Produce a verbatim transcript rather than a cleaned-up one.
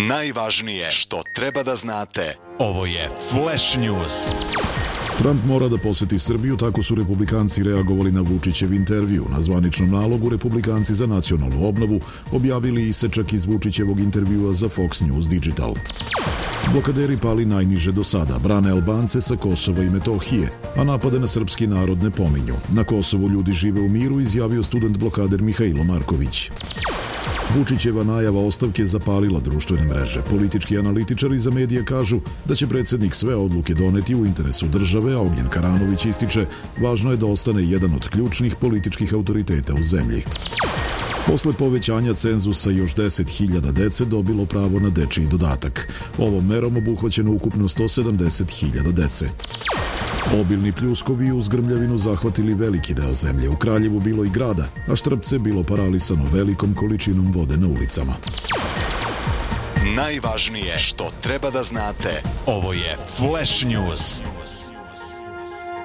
Najvažnije što treba da znate. Ovo je Flash News. Trump mora da poseti Srbiju, tako su republikanci reagovali na Vučićev intervju. Na zvaničnom nalogu republikanci za nacionalnu obnovu objavili isečak iz Vučićevog intervjua za Fox News Digital. Blokaderi pali najniže do sada, brane Albance sa Kosova i Metohije, a napade na srpski narod ne pominju. Na Kosovu ljudi žive u miru, izjavio student blokader Mihailo Marković. Vučićeva najava ostavke zapalila društvene mreže. Politički analitičari za medije kažu da će predsjednik sve odluke doneti u interesu države, a Ognjen Karanović ističe važno je da ostane jedan od ključnih političkih autoriteta u zemlji. Posle povećanja cenzusa još deset hiljada dece dobilo pravo na dečiji dodatak. Ovom merom obuhvaćeno ukupno sto sedamdeset hiljada dece. Obilni pljuskovi uz grmljavinu zahvatili veliki deo zemlje. U Kraljevu bilo i grada, a Štrpce bilo paralisano velikom količinom vode na ulicama. Najvažnije što treba da znate. Ovo je Flash News.